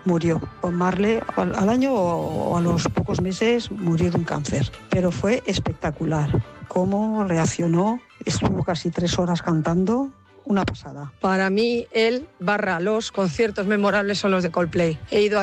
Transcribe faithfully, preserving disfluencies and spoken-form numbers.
murió. Bob Marley al, al año o, o a los pocos meses murió de un cáncer. Pero fue espectacular cómo reaccionó, estuvo casi tres horas cantando. Una pasada. Para mí, él barra los conciertos memorables son los de Coldplay. He ido a